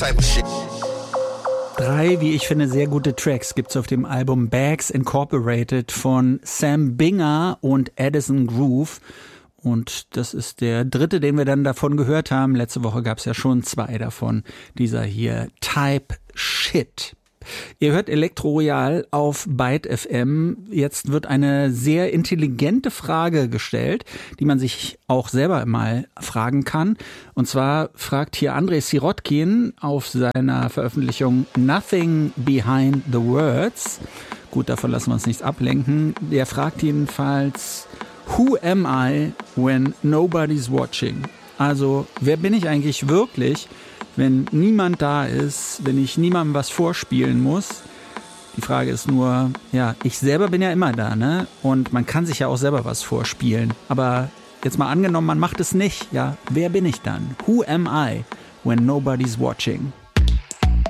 type of shit. 3, wie ich finde, sehr gute Tracks gibt's auf dem Album Bags Incorporated von Sam Binger und Addison Groove. Und das ist der 3., den wir dann davon gehört haben. Letzte Woche gab's ja schon 2 davon. Dieser hier, Type Shit. Ihr hört Elektro Royal auf Byte FM. Jetzt wird eine sehr intelligente Frage gestellt, die man sich auch selber mal fragen kann. Und zwar fragt hier Andrei Sirotkin auf seiner Veröffentlichung Nothing Behind the Words. Gut, davon lassen wir uns nichts ablenken. Der fragt jedenfalls, Who am I when nobody's watching? Also, wer bin ich eigentlich wirklich, wenn niemand da ist, wenn ich niemandem was vorspielen muss? Die Frage ist nur, ja, ich selber bin ja immer da, ne? Und man kann sich ja auch selber was vorspielen. Aber jetzt mal angenommen, man macht es nicht, ja? Wer bin ich dann? Who am I when nobody's watching?